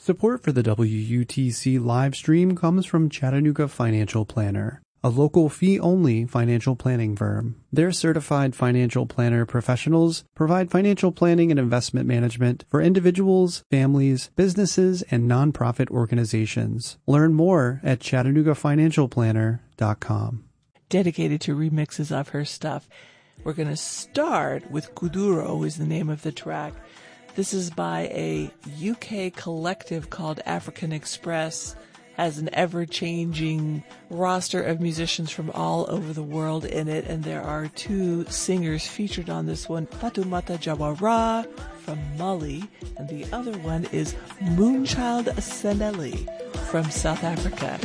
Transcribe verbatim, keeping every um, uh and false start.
Support for the W U T C live stream comes from Chattanooga Financial Planner, a local fee-only financial planning firm. Their certified financial planner professionals provide financial planning and investment management for individuals, families, businesses, and nonprofit organizations. Learn more at chattanooga financial planner dot com. Dedicated to remixes of her stuff. We're going to start with Kuduro is the name of the track. This is by a U K collective called African Express. Has an ever-changing roster of musicians from all over the world in it, and there are two singers featured on this one, Fatoumata Jawara from Mali, and the other one is Moonchild Seneli from South Africa.